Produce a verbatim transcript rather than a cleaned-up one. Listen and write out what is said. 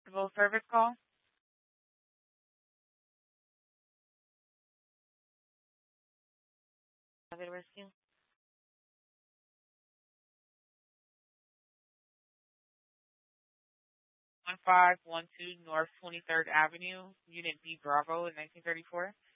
Civil service call. Elevator rescue. one five one two North twenty-third Avenue, Unit B Bravo in nineteen thirty-four.